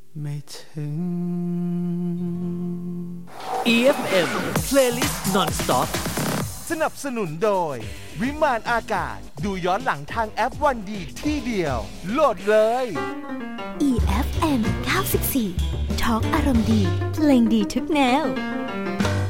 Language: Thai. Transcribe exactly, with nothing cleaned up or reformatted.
ไม่ถึงอี เอฟ เอ็ม Playlist Non-Stop สนับสนุนโดยวิมานอากาศดูย้อนหลังทางแอปวันดีที่เดียวโหลดเลยอี เอฟ เอ็ม เก้าสิบสี่ ทอล์กอารมณ์ดีเพลงดีทุกแนว